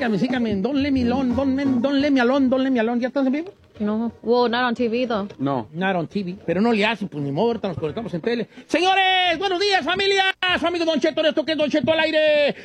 sígame. Don't let me alone, don't let me alone. ¿Ya estás en vivo? No. Well, not on TV, though. No. Not on TV. Pero no le hace, pues ni modo, ahorita nos conectamos en tele. Señores, buenos días, familia. Su amigo Don Cheto, esto que es Don Cheto al aire.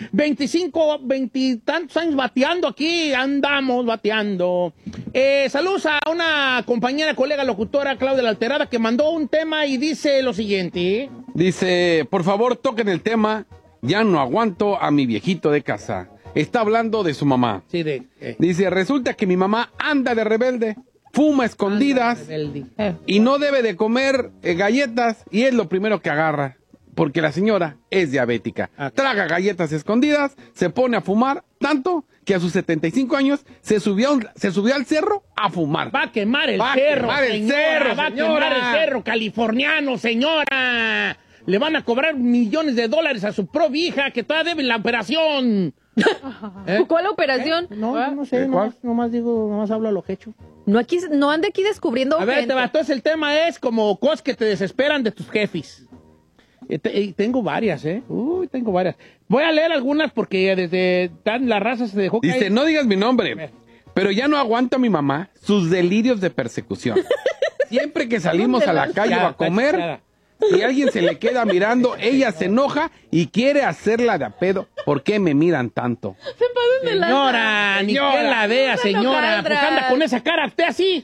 20 tantos años bateando aquí. Andamos bateando. Saludos a una compañera, colega, locutora, Claudia La Alterada, que mandó un tema y dice lo siguiente. Dice, por favor, toquen el tema. Ya no aguanto a mi viejito de casa. Está hablando de su mamá. Sí, Dice, resulta que mi mamá anda de rebelde, fuma escondidas y no debe de comer galletas y es lo primero que agarra, porque la señora es diabética. Traga galletas escondidas, se pone a fumar tanto que a sus 75 años se subió al cerro a fumar. Va a quemar el cerro, va a quemar el cerro californiano, señora. Le van a cobrar millones de dólares a su propia hija que todavía debe la operación. ¿Cuál operación? No sé, nomás hablo a lo que he hecho. No ande aquí descubriendo A ver, gente. entonces el tema es como cosas que te desesperan de tus jefes. Y tengo varias, tengo varias. Voy a leer algunas porque desde la raza se dejó caer. Dice, no digas mi nombre, pero ya no aguanto a mi mamá sus delirios de persecución. Siempre que salimos a la calle o a comer, si alguien se le queda mirando, ella se enoja y quiere hacerla de a pedo. ¿Por qué me miran tanto? Se pasan de la... Señora, ni que la vea, señora. Pues anda con esa cara, usted así.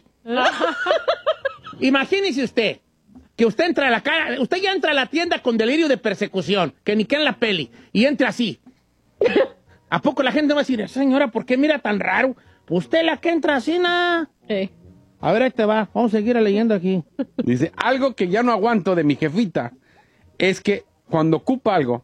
Imagínese usted que usted entra a la cara, usted ya entra a la tienda con delirio de persecución, que ni que en la peli, y entra así. ¿A poco la gente va a decir, señora, por qué mira tan raro? Pues usted la que entra así, nada. A ver, ahí te va. Vamos a seguir leyendo aquí. Dice, algo que ya no aguanto de mi jefita es que cuando ocupa algo,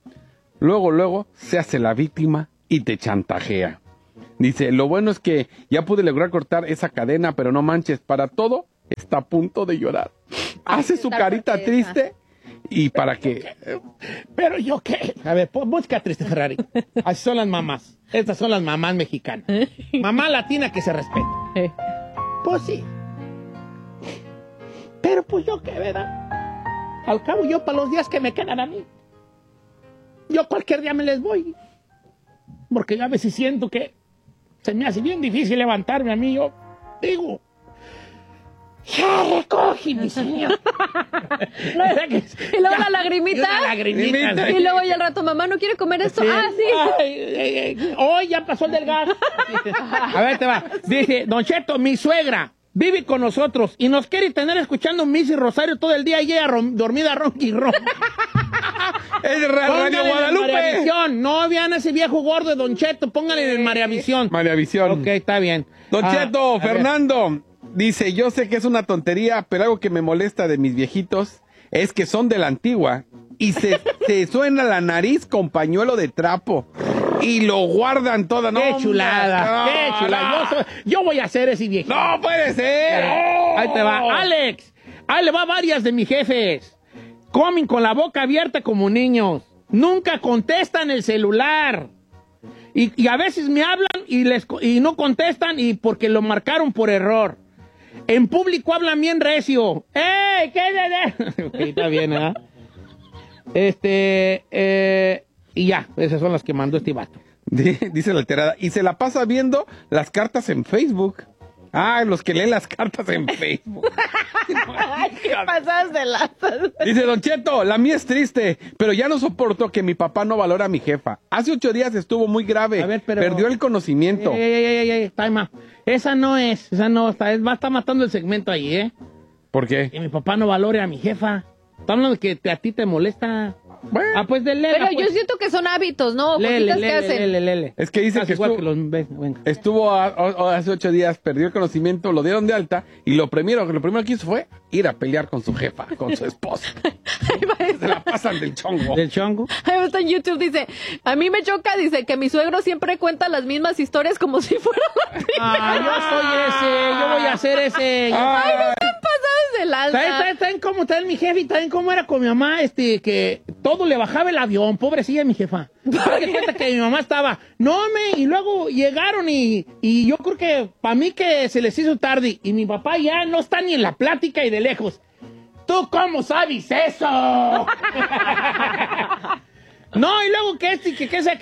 luego se hace la víctima y te chantajea. Dice, lo bueno es que ya pude lograr cortar esa cadena, pero no manches, para todo está a punto de llorar. Hace su carita triste y para que... ¿Pero yo qué? A ver, busca triste, Ferrari. Así son las mamás. Estas son las mamás mexicanas. Mamá latina que se respeta. Pues sí. Pero pues yo qué, ¿verdad? Al cabo yo para los días que me quedan a mí, yo cualquier día me les voy. Porque yo a veces siento que se me hace bien difícil levantarme a mí. Yo digo, ya recogí, mi señor. Y luego la lagrimita. Y luego ya al rato, mamá, ¿no quiere comer esto? Sí. Sí. Hoy ya pasó el del gas. A ver, te va. Dice, Don Cheto, mi suegra vive con nosotros y nos quiere tener escuchando Missy Rosario todo el día y ella dormida ronqui ron. Es Radio Guadalupe. Mariavisión. No vean ese viejo gordo de Don Cheto, pónganle en el Mariavisión. Ok, está bien. Don Cheto, Fernando dice, yo sé que es una tontería, pero algo que me molesta de mis viejitos es que son de la antigua y se suena la nariz con pañuelo de trapo y lo guardan toda. ¡Qué chulada! ¡Qué chulada! Yo voy a hacer ese viejito. ¡No puede ser! Ahí te va. Alex, ahí le va varias de mis jefes. Comen con la boca abierta como niños. Nunca contestan el celular. Y a veces me hablan y no contestan y porque lo marcaron por error. En público hablan bien recio. ¡Ey! ¿Qué? Ok, está bien, y ya, esas son las que mandó este vato. Dice la alterada. Y se la pasa viendo las cartas en Facebook. Los que leen las cartas en Facebook. ¿Qué pasas de lazas? Dice, Don Cheto, la mía es triste, pero ya no soporto que mi papá no valora a mi jefa. Hace 8 días estuvo muy grave. A ver, pero... Perdió el conocimiento. Time out. Esa no está matando el segmento ahí, ¿Por qué? Que mi papá no valore a mi jefa. Está hablando de que a ti te molesta. Bueno. Pues de Pero yo siento que son hábitos, ¿no? Cositas que hacen. Lele. Es que dice que estuvo hace 8 días, perdió el conocimiento, lo dieron de alta y lo primero que hizo fue ir a pelear con su jefa, con su esposa. Se la pasan del chongo. ¿Del chongo? Ahí está en YouTube, dice, a mí me choca, dice, que mi suegro siempre cuenta las mismas historias como si fuera la primera. Yo soy ese, yo voy a ser ese. Ay, no están pasados de lanza. ¿Saben cómo está mi jefe? ¿Y también cómo era con mi mamá? Que todo le bajaba el avión, pobrecilla mi jefa. Porque cuenta que mi mamá estaba, y luego llegaron y yo creo que para mí que se les hizo tarde y mi papá ya no está ni en la plática y de lejos. ¿Tú cómo sabes eso? No, y luego que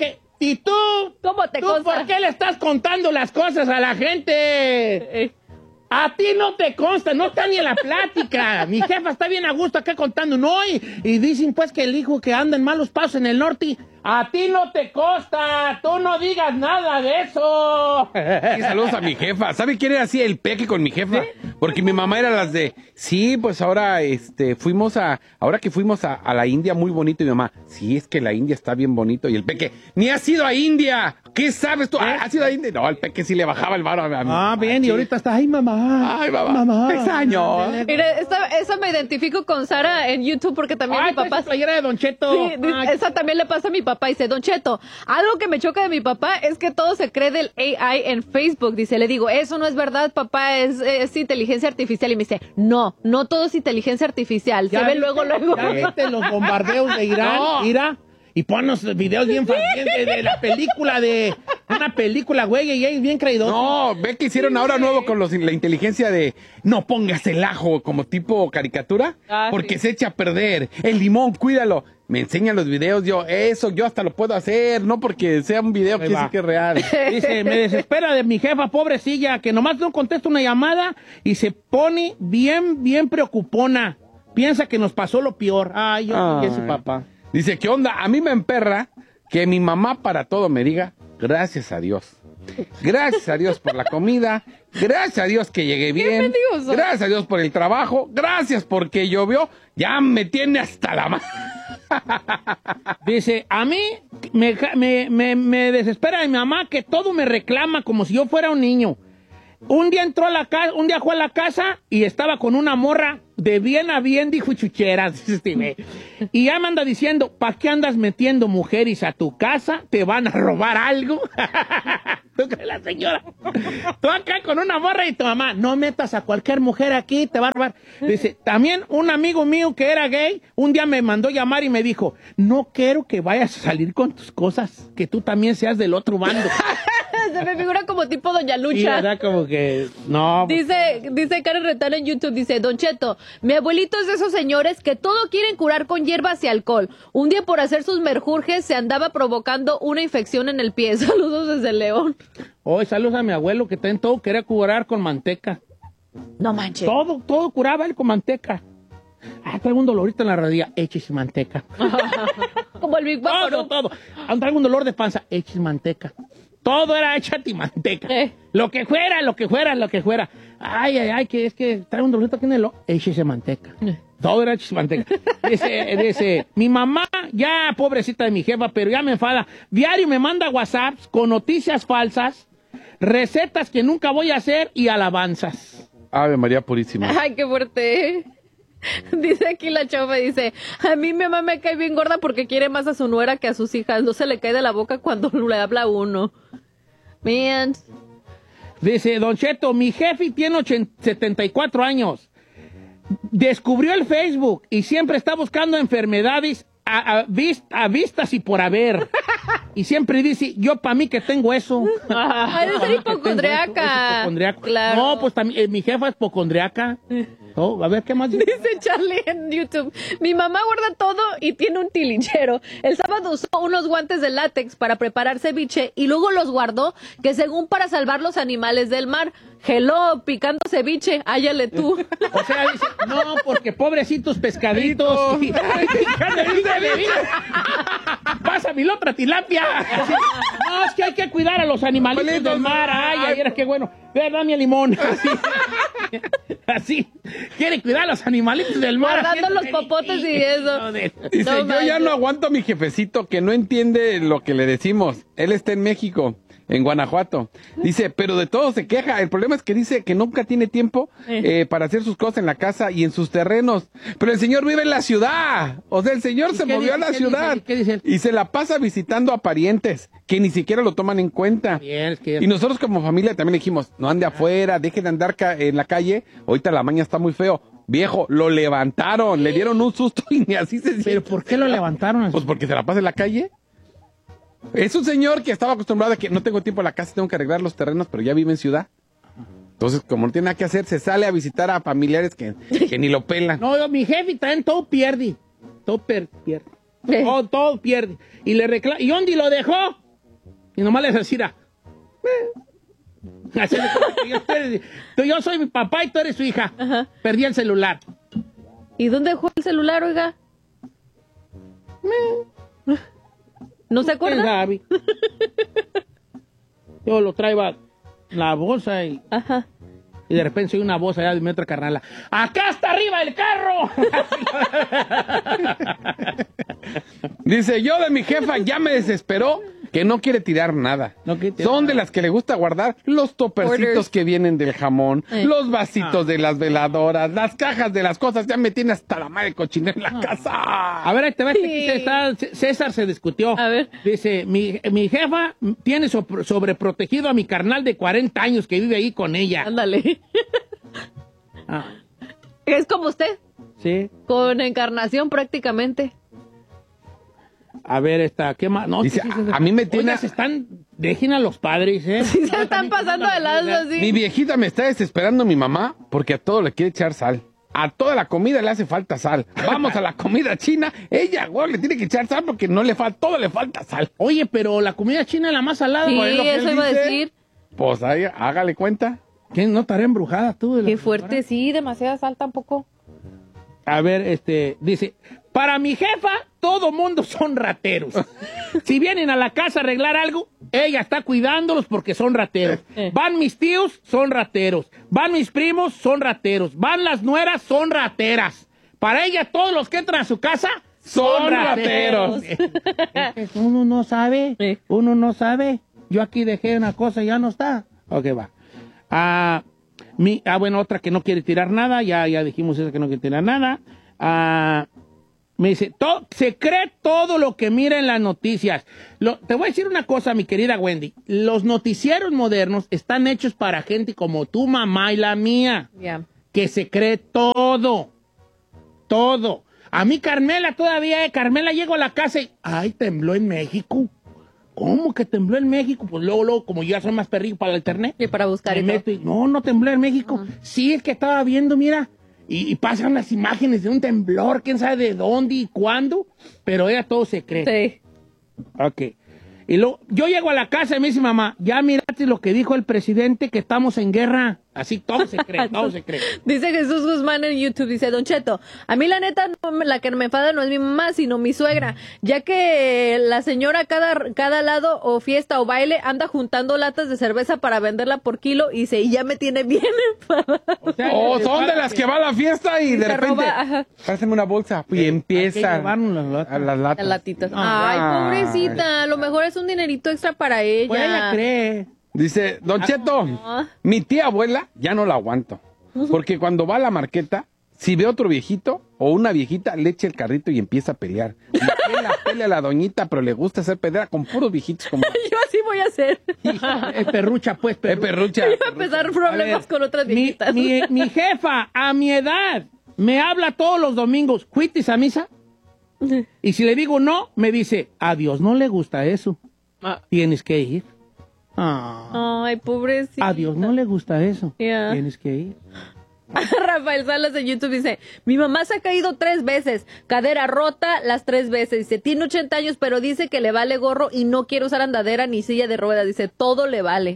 ¿Y tú? ¿Cómo te ¿Tú consta? por qué le estás contando las cosas a la gente? A ti no te consta, no está ni en la plática. Mi jefa está bien a gusto acá contando, ¿no? Y dicen pues que el hijo que anda en malos pasos en el norte. A ti no te consta, tú no digas nada de eso. Y saludos a mi jefa. ¿Sabe quién era así el peque con mi jefa? Porque mi mamá era las de, sí, pues ahora ahora que fuimos a la India, muy bonito. Y mi mamá, sí, es que la India está bien bonito. Y el peque, ni has ido a India. ¿Qué sabes tú? ¿Has ido a India? No, el peque sí le bajaba el varo a mí. Ah, bien, y ahorita está, ay, mamá. Ay, mamá. 6 años. Mire, eso me identifico con Sara en YouTube porque también mi papá... Esa playera de Don Cheto. Sí, esa también le pasa a mi papá. Dice, Don Cheto, algo que me choca de mi papá es que todo se cree del AI en Facebook. Dice, le digo, eso no es verdad, papá, es inteligencia artificial. Y me dice, no todo es inteligencia artificial. Se ve luego. ¿Ya viste los bombardeos de Irán? No. Mira, y ponnos videos bien de la película, de una película, güey, y es bien creído. No, ve que hicieron ahora nuevo con la inteligencia de no pongas el ajo como tipo caricatura, porque se echa a perder. El limón, cuídalo. Me enseñan los videos, yo hasta lo puedo hacer, no porque sea un video que sí que es real. Dice, me desespera de mi jefa, pobrecilla, que nomás no contesta una llamada y se pone bien preocupona. Piensa que nos pasó lo peor. Ay, yo ese papá. Dice, ¿qué onda? A mí me emperra que mi mamá para todo me diga, gracias a Dios. Gracias a Dios por la comida, gracias a Dios que llegué bien, gracias a Dios por el trabajo, gracias porque llovió, ya me tiene hasta la mano. Dice, a mí me desespera de mi mamá que todo me reclama como si yo fuera un niño. Un día fue a la casa y estaba con una morra de bien a bien, dijo chucheras. Y ya me anda diciendo, ¿para qué andas metiendo mujeres a tu casa? ¿Te van a robar algo? ¿Tú crees la señora? Tú acá con una morra y tu mamá, no metas a cualquier mujer aquí, te va a robar. Dice, también un amigo mío que era gay, un día me mandó llamar y me dijo, no quiero que vayas a salir con tus cosas, que tú también seas del otro bando. Se me figura como tipo Doña Lucha. Sí, ¿verdad? Como que, no. Dice Karen Retano en YouTube, dice, Don Cheto, mi abuelito es de esos señores que todo quieren curar con hierbas y alcohol. Un día por hacer sus merjurjes se andaba provocando una infección en el pie. Saludos desde León. Hoy saludos a mi abuelo que también todo quería curar con manteca. No manches. Todo curaba él con manteca. Traigo un dolorito en la rodilla, échese manteca. Como el Big Bang. Todo. Traigo un dolor de panza, échese manteca. Todo era échate manteca. Lo que fuera. Ay, que es que traigo un dolorito aquí en el ojo, échese manteca. Todo era échese manteca. Dice, mi mamá, ya pobrecita de mi jefa, pero ya me enfada. Diario me manda WhatsApps con noticias falsas, recetas que nunca voy a hacer y alabanzas. Ave María Purísima. Ay, qué fuerte. Dice aquí la chava, dice, a mí mi mamá me cae bien gorda porque quiere más a su nuera que a sus hijas. No se le cae de la boca cuando le habla a uno. Man. Dice, Don Cheto, mi jefe tiene 74 años. Descubrió el Facebook y siempre está buscando enfermedades a vistas y por haber. Y siempre dice, yo para mí que tengo eso. Ay, es hipocondriaca. Claro. No, pues también, mi jefa es hipocondriaca. A ver, ¿qué más dice? Dice Charlie en YouTube, mi mamá guarda todo y tiene un tilichero. El sábado usó unos guantes de látex para preparar ceviche y luego los guardó, que según para salvar los animales del mar. Hello, picando ceviche, hállale tú. O sea, dice, no, porque pobrecitos pescaditos. Pásame la otra tilapia. No, es que hay que cuidar a los animalitos del mar. Ay, era qué bueno. ¿Verdad, mi limón? Así. Quiere cuidar a los animalitos del mar. Guardando los popotes y eso. Dice, yo ya no aguanto a mi jefecito que no entiende lo que le decimos. Él está en México, en Guanajuato. Dice, pero de todo se queja. El problema es que dice que nunca tiene tiempo para hacer sus cosas en la casa y en sus terrenos. Pero el señor vive en la ciudad. O sea, el señor se movió a la ciudad. ¿Qué dice él? Y se la pasa visitando a parientes que ni siquiera lo toman en cuenta. Bien, es que... Y nosotros como familia también dijimos, no ande afuera, deje de andar en la calle. Ahorita la mañana está muy feo. Viejo, lo levantaron, le dieron un susto y ni así se siente. ¿Pero por qué lo levantaron? Pues porque se la pasa en la calle. Es un señor que estaba acostumbrado a que no tengo tiempo en la casa, tengo que arreglar los terrenos, pero ya vive en ciudad. Entonces, como no tiene nada que hacer, se sale a visitar a familiares que ni lo pelan. No, mi jefe también todo pierde. Todo pierde. Todo pierde. Y le reclama. ¿Y dónde lo dejó? Y nomás le vas a decir, hacerle como que yo soy mi papá y tú eres su hija. Ajá. Perdí el celular. ¿Y dónde dejó el celular, oiga? ¿No se acuerda? Gaby. Yo lo traía la bolsa y Ajá. de repente soy una voz allá de mi otra carnala. ¡Acá está arriba el carro! Dice, yo de mi jefa ya me desesperó que no quiere tirar nada. No quiere tirar Son de nada. las que le gusta guardar los topercitos Orders. que vienen del jamón, los vasitos Ah. de las veladoras, las cajas de las cosas. Ya me tiene hasta la madre cochinera en la casa. A ver, ahí te ves, Sí. César se discutió. A ver. Dice, mi jefa tiene sobreprotegido a mi carnal de 40 años que vive ahí con ella. Ándale. Ah, Es como usted, sí. con encarnación prácticamente. A ver, ¿qué más? No, Dice, a mí me tiene- Oiga, se están... Dejen a los padres, ¿eh? Sí, se están pasando de lado así. Mi viejita me está desesperando mi mamá porque a todo le quiere echar sal. A toda la comida le hace falta sal. Vamos a la comida china, ella, güey, le tiene que echar sal porque no le falta, todo le falta sal. Oye, pero la comida china es la más salada. Sí, güey, lo que él eso iba a dice. decir. Pues ahí, hágale cuenta. ¿Qué? ¿No estaré embrujada tú? de la Qué fuerte, señora? sí, demasiada sal tampoco. A ver, dice, para mi jefa, todo mundo son rateros. Si vienen a la casa a arreglar algo, ella está cuidándolos porque son rateros. Van mis tíos, son rateros. Van mis primos, son rateros. Van las nueras, son rateras. Para ella, todos los que entran a su casa son rateros. Uno no sabe, Sí. uno no sabe. Yo aquí dejé una cosa y ya no está. Ok, va. Bueno, otra que no quiere tirar nada, ya dijimos esa que no quiere tirar nada. Me dice, se cree todo lo que mira en las noticias. Te voy a decir una cosa, mi querida Wendy. Los noticieros modernos están hechos para gente como tu mamá y la mía, Ya. que se cree todo. Todo. A mí Carmela todavía, Carmela llego a la casa y, ay, tembló en México. ¿Cómo que tembló en México? Pues luego, como yo ya soy más perrillo para el internet. Y para buscar Me y todo. meto y, no tembló en México. Sí, es que estaba viendo, mira, y pasan las imágenes de un temblor, quién sabe de dónde y cuándo, pero ella todo se cree. Sí. Ok. Y luego, yo llego a la casa y me dice mamá, ya miraste lo que dijo el presidente, que estamos en guerra. Así todo se cree, todo se cree. Dice Jesús Guzmán en YouTube, dice, Don Cheto, a mí la neta, la que me enfada no es mi mamá, sino mi suegra, ya que la señora cada lado o fiesta o baile anda juntando latas de cerveza para venderla por kilo y ya me tiene bien enfadada. O sea, O son de las que va a la fiesta y de se repente, roba, ajá. pásame una bolsa y empieza llevarnos las latas. a las latas. Las latitas. Ah. Ay, pobrecita, a lo mejor es un dinerito extra para ella. Pues ella cree. Dice, Don Cheto, mi tía abuela ya no la aguanto. Porque cuando va a la marqueta, si ve otro viejito o una viejita, le echa el carrito y empieza a pelear. Pelea a la doñita, pero le gusta hacer pedra con puros viejitos como... Yo así voy a hacer. Es perrucha, pues, Es perrucha. perrucha. Voy a empezar problemas con otras viejitas. Mi jefa, a mi edad, me habla todos los domingos, ¿fuiste a misa? Y si le digo no, me dice, a Dios no le gusta eso. Tienes que ir. Ay, pobrecita. A Dios no le gusta eso. Ya. Tienes que ir. Rafael Salas de YouTube dice, mi mamá se ha caído 3 veces, cadera rota las 3 veces, dice, tiene 80 años, pero dice que le vale gorro y no quiere usar andadera ni silla de ruedas, dice, todo le vale.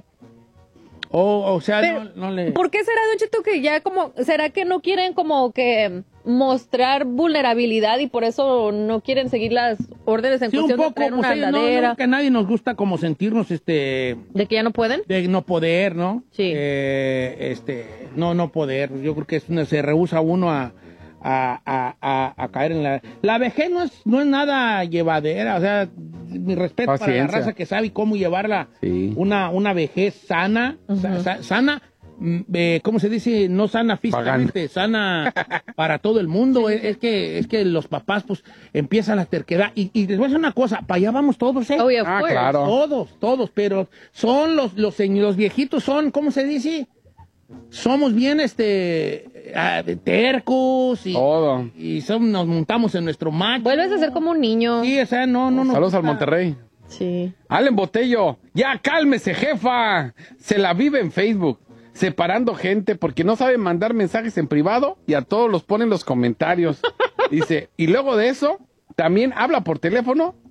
O sea, Pero, no le... ¿por qué será, Don Cheto, que ya como, será que no quieren como que mostrar vulnerabilidad y por eso no quieren seguir las órdenes en Sí, un cuestión poco, de traer pues, una no, andadera? que a nadie nos gusta como sentirnos, ¿De que ya no pueden? de no poder, ¿no? Sí. No poder. Yo creo que se rehúsa uno a caer en la vejez no es nada llevadera, o sea, mi respeto para la Paciencia. raza que sabe cómo llevarla, Sí. una vejez sana, sana, ¿cómo se dice? No sana físicamente, sana para todo el mundo. Es que los papás pues empiezan la terquedad y les voy a decir una cosa, para allá vamos todos, ¿eh? Oh, yeah, of Ah, course. claro. Todos, pero son los viejitos son, ¿cómo se dice? Somos bien tercos y Todo. nos montamos en nuestro macho. Vuelves a ser como un niño. Sí, o sea, no. Saludos al Monterrey. Sí. Allen Botello, ya cálmese, jefa. Se la vive en Facebook, separando gente porque no sabe mandar mensajes en privado y a todos los pone en los comentarios. Dice, y luego de eso, también habla por teléfono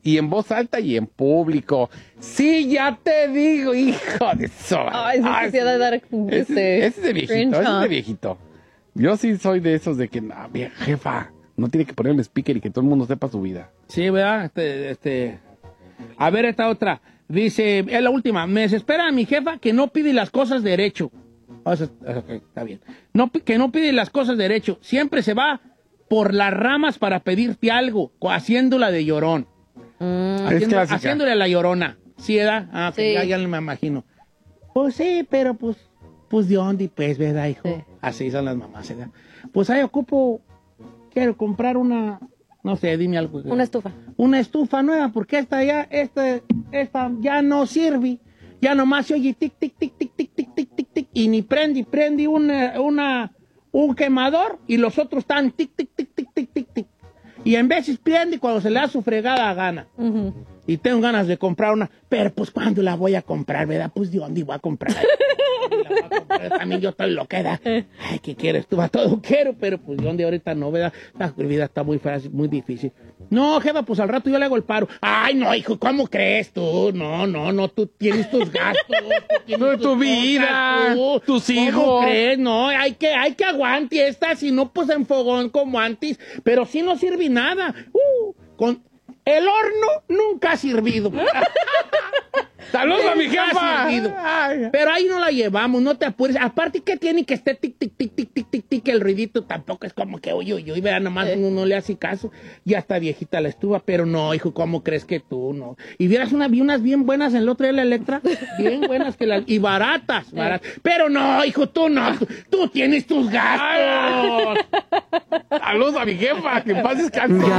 y en voz alta y en público. Sí, ya te digo, hijo de eso. Ay, sí, sí, de dar ese es de viejito, cringe, ese es ¿no? de viejito. Yo sí soy de esos de que, jefa, no tiene que poner el speaker y que todo el mundo sepa su vida. Sí, ¿verdad? A ver, esta otra. Dice, es la última. Me desespera a mi jefa que no pide las cosas derecho. O sea, ok, está bien. Que no pide las cosas derecho. Siempre se va por las ramas para pedirte algo, haciéndola de llorón. Es clásica. Haciéndole a la llorona. ¿Sí, edad? Ah, ok, Sí. ya me imagino. Pues sí, pero pues de dónde, pues, ¿verdad, hijo? Sí. Así son las mamás, ¿verdad? Pues ahí quiero comprar una, no sé, dime algo. Una estufa. Una estufa nueva, porque esta ya no sirve. Ya nomás se oye tic, tic, tic, tic, tic, tic, tic, tic, tic, y ni prende un quemador, y los otros están tic, tic, tic, tic, tic, tic, tic. Y en veces prende cuando se le da su fregada gana. Ujú. Y tengo ganas de comprar una, pero pues ¿cuándo la voy a comprar, verdad? Pues ¿de dónde voy a comprar? También yo estoy loquera. Ay, ¿qué quieres tú? A todo quiero, pero pues ¿de dónde ahorita no, verdad? La vida está muy fácil, muy difícil. No, jefa, pues al rato yo le hago el paro. Ay, no, hijo, ¿cómo crees tú? No, tú tienes tus gastos. No, tu tus vida, cosas, tú. tus hijos. ¿Cómo crees? No, hay que aguante esta, si no, pues en fogón como antes. Pero si no sirve nada. El horno nunca ha servido. ¡Saludos a mi Nunca ha jefa! servido. Ay. Pero ahí no la llevamos, no te apures. Aparte que tiene que estar tic, tic, tic, tic, tic, tic, tic, el ruidito tampoco es como que uy, vea, nomás uno no le hace caso. Ya está viejita la estufa, pero no, hijo, ¿cómo crees que tú no? Y vieras vi unas bien buenas en el otro día de la Electra, bien buenas y baratas. Pero no, hijo, tú no, tú tienes tus gastos. ¡Saludos a mi jefa! ¡Que en paz descanse!